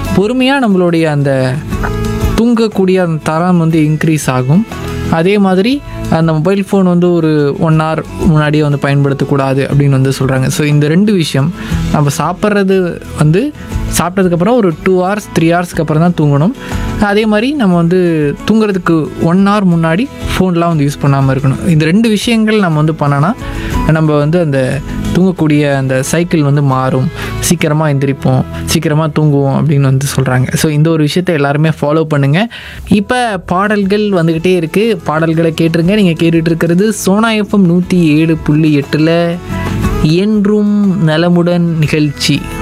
பொறுமையாக நம்மளுடைய அந்த தூங்கக்கூடிய அந்த தரம் வந்து இன்க்ரீஸ் ஆகும். அதே மாதிரி அந்த மொபைல் ஃபோன் வந்து ஒரு 1 hour முன்னாடியே வந்து பயன்படுத்தக்கூடாது அப்படின்னு வந்து சொல்கிறாங்க. ஸோ இந்த 2 விஷயம், நம்ம சாப்பிட்றது வந்து சாப்பிட்டதுக்கப்புறம் ஒரு 2 hours 3 hours அப்புறம் தான் தூங்கணும். அதே மாதிரி நம்ம வந்து தூங்குறதுக்கு 1 hour முன்னாடி ஃபோன்லாம் வந்து யூஸ் பண்ணாமல் இருக்கணும். இந்த 2 விஷயங்கள் நம்ம வந்து பண்ணோன்னா நம்ம வந்து அந்த தூங்கக்கூடிய அந்த சைக்கிள் வந்து மாறும், சீக்கிரமாக எந்திரிப்போம், சீக்கிரமாக தூங்குவோம் அப்படின்னு வந்து சொல்கிறாங்க. ஸோ இந்த ஒரு விஷயத்தை எல்லாருமே ஃபாலோ பண்ணுங்கள். இப்போ பாடல்கள் வந்துக்கிட்டே இருக்குது, பாடல்களை கேட்டுருங்க. நீங்கள் கேட்டுட்டு இருக்கிறது சோனா எஃப்எம் 107.8 என்றும் நலமுடன் நிகழ்ச்சி.